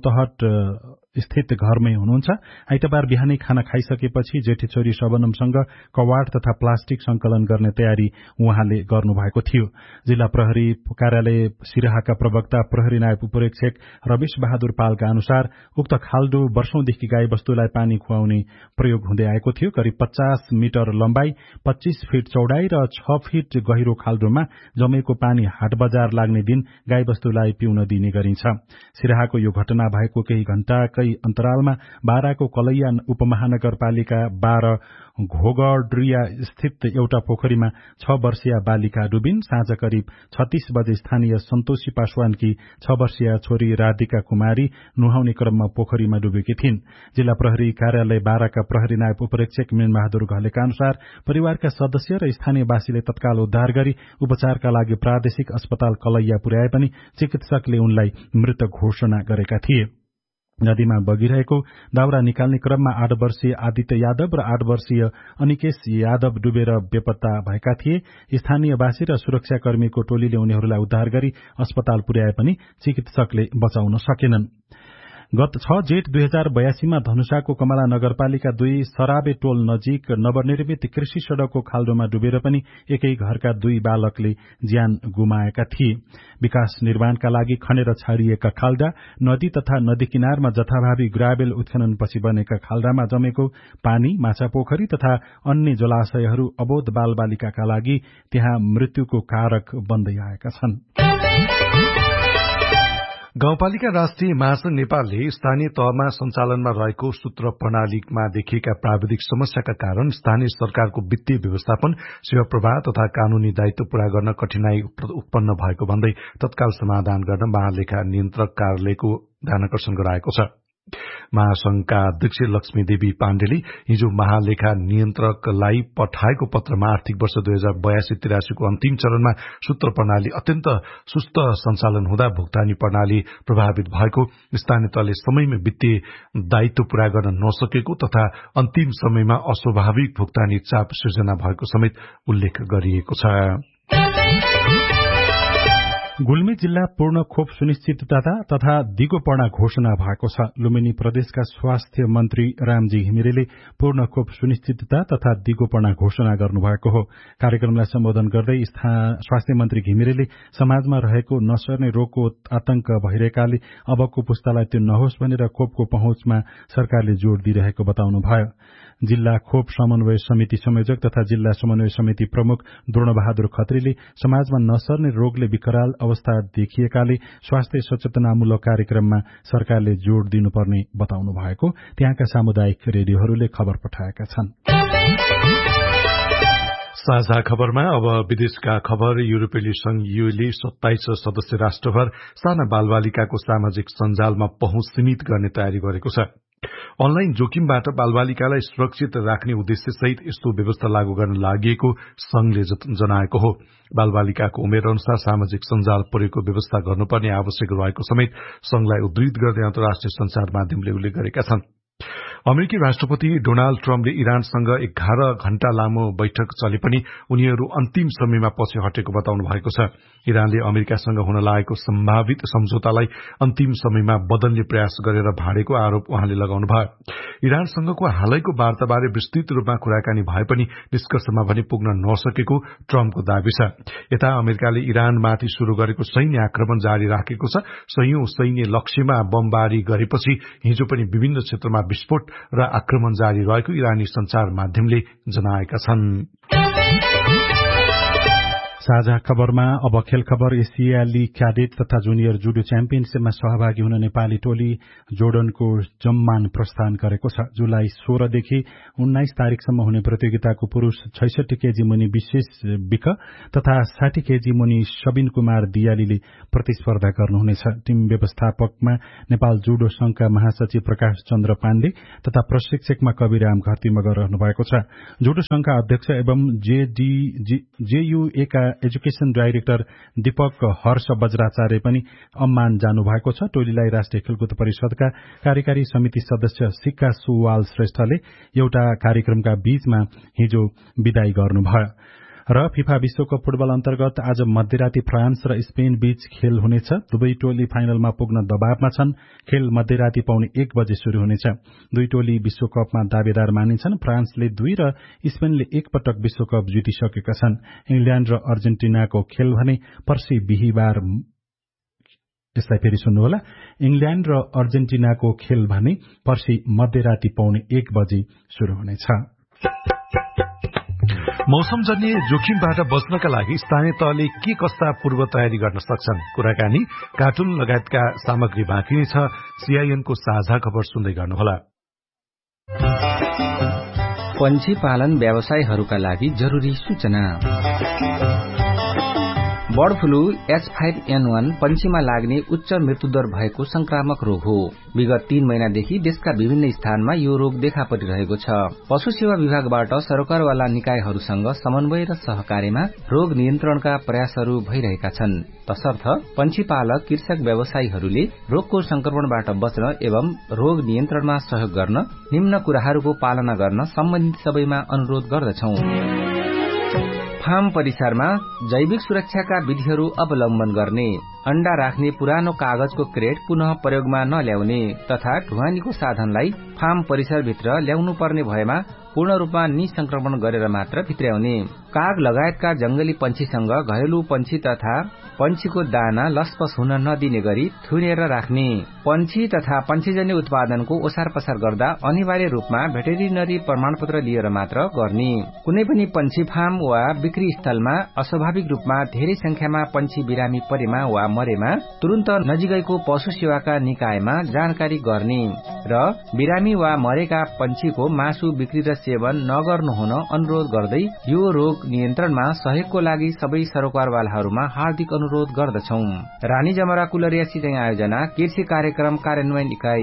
रौतहट स्थित घरमै हुनुहुन्छ। आइतबार बिहानै खाना खाइसकेपछि जेठी छोरी शबनमसँग कवाड तथा प्लास्टिक संकलन गर्ने तयारी उहाँले गर्नुभएको थियो। जिल्ला प्रहरी कार्यालय सिराहाका प्रवक्ता प्रहरी नायब उपरीक्षक रमेश बहादुर पालका अनुसार उक्त खाल्डो वर्षौंदेखि गाई वस्तुलाई पानी खुवाउने प्रयोग हुँदै आएको थियो। करिब 50 मिटर लम्बाई, 25 फिट चौडाई र 6 फिट गहिरो खाल्डोमा जमेको पानी हाट बजार लाग्ने दिन गाई वस्तुलाई पिउन दिने गरिन्छ। सिराहाको यो घटना भएको केही घण्टाकै अन्तरालमा बाराको कलैया उपमहानगरपालिका 12 घोगड्रिया स्थित एउटा पोखरीमा 6 वर्षीय बालिका डुबिन। साँझ करिब 36 बजे स्थानीय सन्तोषी पासवानकी 6 वर्षीय छोरी राधिका कुमारी नुहाउने क्रममा पोखरीमा डुबेकी थिइन्। जिल्ला प्रहरी कार्यालय बाराका प्रहरी नायब उपरीक्षक मीन बहादुर घलेका अनुसार परिवारका सदस्य र स्थानीयवासीले तत्काल उद्धार गरी उपचारका लागि प्रादेशिक अस्पताल कलैया पुर्याए पनि चिकित्सकले उनलाई मृत घोषणा गरेका थिए। नदीमा बगिरहेको दाउरा निकाल्ने क्रममा 8 वर्षीय आदित्य यादव र 8 वर्षीय अनिकेश यादव डुबेर बेपत्ता भएका थिए। स्थानीयवासी र सुरक्षाकर्मीको टोलीले उनीहरूलाई उद्धार गरी अस्पताल पुर्याए पनि चिकित्सकले बचाउन सकेनन्। गत 6 जेठ 2082 मा धनुषाको कमला नगरपालिका 2 सराबे टोल नजिक नवनिर्मित कृषि सड़कको खाल्डोमा डुबेर पनि एकै घरका 2 बालकले ज्यान गुमाएका थिए। विकास निर्माणका लागि खनेर छाडिएका खाल्डा, नदी तथा नदी किनारमा जथाभावी ग्राभेल उत्खननपछि बनेका खाल्डामा जमेको पानी, माछा पोखरी तथा अन्य जलाशयहरू अबोध बालबालिकाका लागि त्यहाँ मृत्युको कारक बन्दै आएका छन्। गाउँपालिका राष्ट्रिय महासंघ नेपालले स्थानीय तहमा सञ्चालनमा रहेको सूत्र प्रणालीमा देखिएका प्राविधिक समस्याका कारण स्थानीय सरकारको वित्तीय व्यवस्थापन, सेवा प्रवाह तथा कानूनी दायित्व पूरा गर्न कठिनाई उत्पन्न भएको भन्दै तत्काल समाधान गर्न महालेखा नियन्त्रक कार्यालयको ध्यानकर्षण गराएको छ। महासंघका अध्यक्ष लक्ष्मी देवी पाण्डेले हिजो महालेखा नियन्त्रकलाई पठाएको पत्रमा आर्थिक वर्ष 2082-83 को अन्तिम चरणमा सूत्र प्रणाली अत्यन्त सुस्त सञ्चालन हुँदा भुक्तानी प्रणाली प्रभावित भएको, स्थानीय तहले समयमा वित्तीय दायित्व पूरा गर्न नसकेको तथा अन्तिम समयमा अस्वाभाविक भुक्तानी चाप सृजना भएको समेत उल्लेख गरिएको छ। गुल्मी जिल्ला पूर्ण खोप सुनिश्चितता तथा दिगोपना घोषणा भएको छ। लुम्बिनी प्रदेशका स्वास्थ्य मन्त्री रामजी घिमिरेले पूर्ण खोप सुनिश्चितता तथा दिगोपना घोषणा गर्नुभएको हो। कार्यक्रमलाई सम्बोधन गर्दै स्वास्थ्य मन्त्री घिमिरेले समाजमा रहेको नसर्ने रोगको आतंक भइरहेकाले अबको पुस्तालाई त्यो नहोस् भनेर खोपको पहुँचमा सरकारले जोड़ दिइरहेको बताउनुभयो। जिल्ला खोप समन्वय समिति संयोजक तथा जिल्ला समन्वय समिति प्रमुख द्रोणबहादुर खत्रीले समाजमा नसर्ने रोगले विकराल अवस्था देखिएकाले स्वास्थ्य सचेतनामूलक कार्यक्रममा सरकारले जोड़ दिनुपर्ने बताउनु भएको त्यहाँका सामुदायिक रेडियोहरूले खबर पठाएका छन्। साझा खबरमा अब विदेशका खबर। युरोपेली संघ यूले 27 सदस्य राष्ट्रभर साना बालबालिकाको सामाजिक सञ्जालमा पहुँच सीमित गर्ने तयारी गरेको छ। अनलाइन जोखिमबाट बालबालिकालाई सुरक्षित राख्ने उद्देश्यसहित यस्तो व्यवस्था लागू गर्न लागि संघले जनाएको हो। बालबालिकाको उमेर अनुसार सामाजिक सञ्जाल प्रयोगको व्यवस्था गर्नुपर्ने आवश्यक रहेको समेत संघलाई उद्धृत गर्दै अन्तर्राष्ट्रिय संचार माध्यमले उल्लेख गरेका छन्। अमेरिकी राष्ट्रपति डोनाल्ड ट्रम्पले इरानसँग 11 घण्टा लामो बैठक चले पनि उनीहरू अन्तिम समयमा पछि हटेको बताउनु भएको छ। इरानले अमेरिकासँग हुन लागेको सम्भावित सम्झौतालाई अन्तिम समयमा बदल्ने प्रयास गरेर भाडेको आरोप उहाँले लगाउनुभयो। इरानसँगको हालैको वार्ताबारे विस्तृत रूपमा कुराकानी भए पनि निष्कर्षमा भने पुग्न नसकेको ट्रम्पको दावी छ। यता अमेरिकाले इरानमाथि शुरू गरेको सैन्य आक्रमण जारी राखेको छ। सयौं सैन्य लक्ष्यमा बमबारी गरेपछि हिजो पनि विभिन्न क्षेत्रमा विस्फोट र आक्रमण जारी रहेको इरानी संचार माध्यमले जनाएका छन्। साझा खबरमा अब खेल खबर। एसियाली क्याडेट तथा जुनियर जुडो च्याम्पियनशीपमा सहभागी हुन नेपाली टोली जोर्डनको जम्मान प्रस्थान गरेको छ। जुलाई 16 देखि 19 तारिकसम्म हुने प्रतियोगिताको पुरूष 66 केजी मुनि विशेष विक तथा 60 केजी मुनि सबिन कुमार दियालीले प्रतिस्पर्धा गर्नुहुनेछ। टीम व्यवस्थापकमा नेपाल जुडो संघका महासचिव प्रकाश चन्द्र पाण्डे तथा प्रशिक्षकमा कविराम घरती मगर रहनु भएको छ। जुडो संघका अध्यक्ष एवं जेयुएका एजुकेशन डाइरेक्टर दीपक हर्ष वज्राचार्य पनि अम्मान जानु भएको छ। टोलीलाई राष्ट्रिय खेलकुद परिषदका कार्यकारी समिति सदस्य सिक्का सुवाल श्रेष्ठले एउटा कार्यक्रमका बीचमा हिजो विदाई गर्नुभयो। र फिफा विश्वकप फुटबल अन्तर्गत आज मध्यराती फ्रान्स र स्पेन बीच खेल हुनेछ। दुवै टोली फाइनलमा पुग्न दबावमा छन्। खेल मध्यराती 1:15 बजे शुरू हुनेछ। दुई टोली विश्वकपमा दावेदार मानिन्छन्। फ्रान्सले 2 र स्पेनले 1 पटक विश्वकप जितिसकेका छन्। इंग्ल्याण्ड र अर्जेन्टिनाको खेल भने पर्सि बिहीबार, यसलाई फेरि सुन्नुहोला, इंग्ल्याण्ड र अर्जेन्टिनाको खेल भने पर्सि मध्यराती 1:15 बजे शुरू हुनेछ। मौसमजन्य जोखिमबाट बच्नका लागि स्थानीय तहले के कस्ता पूर्व तयारी गर्न सक्छन्? कुराकानी कार्टुन लगायतका सामग्री बाँकी नै छ। सीआईएनको साझा खबर सुन्दै गर्नुहोला। पन्छी पालन व्यवसायहरूका लागि जरुरी सूचना। बर्ड फ्लू H5N1 पन्छीमा लाग्ने उच्च मृत्युदर भएको संक्रामक रोग हो। विगत 3 महिनादेखि देशका विभिन्न स्थानमा यो रोग देखा परिरहेको छ। पशु सेवा विभागबाट सरकारवाला निकायहरूसँग समन्वय र सहकार्यमा रोग नियन्त्रणका प्रयासहरू भइरहेका छन्। तसर्थ पन्छी पालक कृषक व्यवसायीहरूले रोगको संक्रमणबाट बच्न एवं रोग नियन्त्रणमा सहयोग गर्न निम्न कुराहरूको पालना गर्न सम्बन्धित सबैमा अनुरोध गर्दछौं। फार्म परिसरमा जैविक सुरक्षाका विधिहरू अवलम्बन गर्ने, अण्डा राख्ने पुरानो कागजको क्रेट पुनः प्रयोगमा नल्याउने तथा ढुवानीको साधनलाई फार्म परिसरभित्र ल्याउनु पर्ने भएमा पूर्ण रूपमा निसंक्रमण गरेर मात्र भित्र्याउने। काग लगायतका जंगली पंक्षीसँग घरेलु पंक्षी तथा पंक्षीको दाना लसपस हुन नदिने गरी थुनेर राख्ने। पंक्षी तथा पंक्षीजन्य उत्पादनको ओसार पसार गर्दा अनिवार्य रूपमा भेटेरिनरी प्रमाणपत्र लिएर मात्र गर्ने। कुनै पनि पंक्षी फार्म वा बिक्री स्थलमा अस्वाभाविक रूपमा धेरै संख्यामा पंक्षी बिरामी परेमा वा मरेमा तुरन्त नजिकैको पशु सेवाका निकायमा जानकारी गर्ने र बिरामी वा मरेका पंक्षीको मासु बिक्री र सेवन नगर्नु हुन अनुरोध गर्दै यो रोग नियन्त्रणमा सहयोगको लागि सबै सरकारवालाहरूमा हार्दिक अनुरोध गर्दछौं। रानी जमरा कुलरिया सिंचाइ आयोजना कृषि कार्यक्रम कार्यान्वयन इकाइ।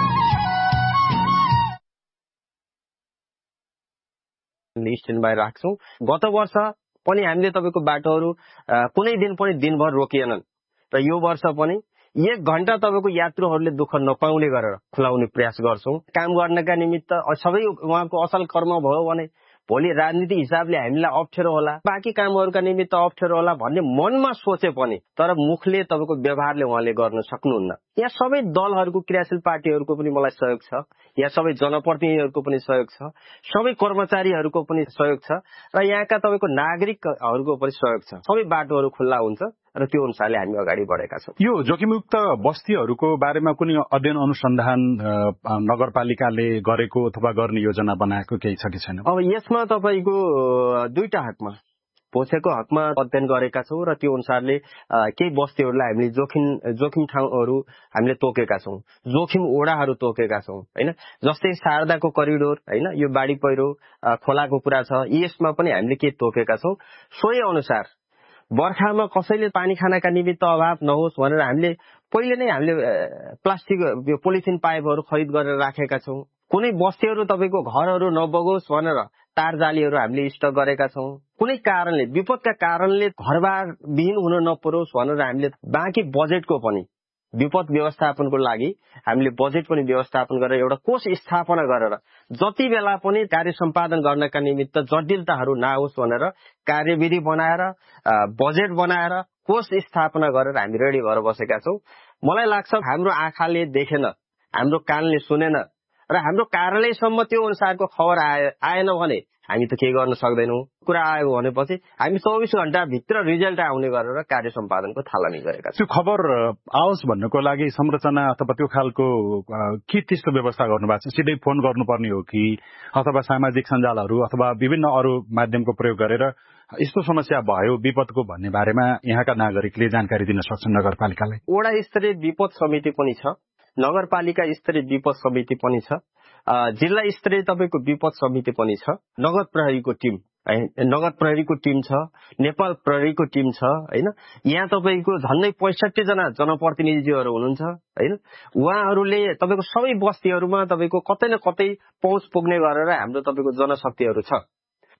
Stand by राख्छौं। गत वर्ष पनि हामीले तपाईको बाटोहरू कुनै दिन पनि दिनभर रोकिएनन् र यो वर्ष पनि 1 घण्टा तपाईको यात्रुहरूले दुःख नपाउने गरेर खुलाउने प्रयास गर्छौं। काम गर्नका निमित्त सबै उहाँको असल कर्म भयो भने भोलि राजनीतिक हिसाबले हामीलाई अप्ठ्यारो होला, बाँकी कामहरूका निमित्त अप्ठ्यारो होला भन्ने मनमा सोचे पनि तर मुखले तपाईको व्यवहारले उहाँले गर्न सक्नुहुन्न। यहाँ सबै दलहरूको क्रियाशील पार्टीहरूको पनि मलाई सहयोग छ, यहाँ सबै जनप्रतिनिधिहरूको पनि सहयोग छ, सबै कर्मचारीहरूको पनि सहयोग छ र यहाँका तपाईको नागरिकहरूको पनि सहयोग छ। सबै बाटोहरू खुल्ला हुन्छ र त्यो अनुसारले हामी अगाडि बढेका छौं। यो जोखिमयुक्त बस्तीहरूको बारेमा कुनै अध्ययन अनुसन्धान नगरपालिकाले गरेको अथवा गर्ने योजना बनाएको केही छ कि छैन? अब यसमा तपाईको दुईटा हकमा, पोसेको हकमा अध्ययन गरेका छौं र त्यो अनुसारले केही बस्तीहरूलाई हामीले जोखिम ठाउँहरू हामीले तोकेका छौं, जोखिम ओडाहरू तोकेका छौं हैन। जस्तै शारदाको करिडोर हैन, यो बाढी पहिरो खोलाको कुरा छ, यसमा पनि हामीले के तोकेका छौं। सोही अनुसार बर्खामा कसैले पानी खानाका निमित्त अभाव नहोस् भनेर हामीले पहिले नै हामीले प्लास्टिक यो पोलिथिन पाइपहरू खरिद गरेर राखेका छौं। कुनै बस्तीहरू तपाईको घरहरू नबगोस् भनेर तार जालीहरू हामीले स्टक गरेका छौं। कुनै कारणले विपदका कारणले घरबार विहीन हुन नपरोस् भनेर हामीले बाँकी बजेटको पनि विपद व्यवस्थापनको लागि हामीले बजेट पनि व्यवस्थापन गरेर एउटा कोष स्थापना गरेर जति बेला पनि कार्य सम्पादन गर्नका निमित्त जटिलताहरू नहोस् भनेर कार्यविधि बनाएर बजेट बनाएर कोष स्थापना गरेर हामी रेडी भएर बसेका छौं। मलाई लाग्छ हाम्रो आँखाले देखेन, हाम्रो कानले सुनेन र हाम्रो कार्यालयसम्म त्यो अनुसारको खबर आएन भने हामी त केही गर्न सक्दैनौँ। कुरा आयो भनेपछि हामी 24 घण्टाभित्र रिजल्ट आउने गरेर कार्य सम्पादनको थालनी गरेका छौँ। त्यो खबर आओस् भन्नको लागि संरचना अथवा त्यो खालको के त्यस्तो व्यवस्था गर्नुभएको छ? सिधै फोन गर्नुपर्ने हो कि अथवा सामाजिक सञ्जालहरू अथवा विभिन्न अरू माध्यमको प्रयोग गरेर यस्तो समस्या भयो विपदको भन्ने बारेमा यहाँका नागरिकले जानकारी दिन सक्छन् नगरपालिकालाई? वडा स्तरीय विपद समिति पनि छ, नगरपालिका स्तरीय विपद समिति पनि छ, जिल्ला स्तरीय तपाईँको विपद समिति पनि छ, नगद प्रहरीको टिम छ, नेपाल प्रहरीको टिम छ हैन। यहाँ तपाईँको झन्डै 65 जना जनप्रतिनिधिहरू हुनुहुन्छ हैन। उहाँहरूले तपाईँको सबै बस्तीहरूमा तपाईँको कतै न कतै पहुँच पुग्ने गरेर हाम्रो तपाईँको जनशक्तिहरू छ।